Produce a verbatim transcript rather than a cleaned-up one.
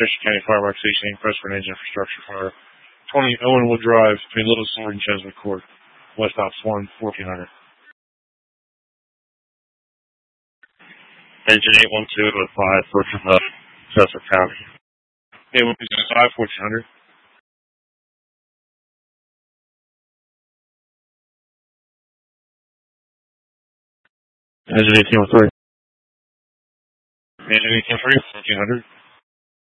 Chester County Fireworks Station, press for an engine for structure fire. twenty Owenwood Drive, between Little Sword and Cheswick Court. West Ops one, fourteen hundred. Engine eight one two with five for uh, Chester County. eight one two five, fourteen hundred. Engine eighteen one three. Engine eighteen three, fourteen hundred.